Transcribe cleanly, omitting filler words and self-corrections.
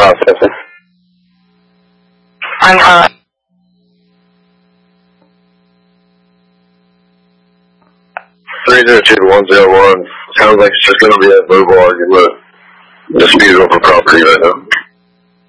processing. I'm 302-101. Sounds like it's just going to be a verbal argument. Dispute over property right now.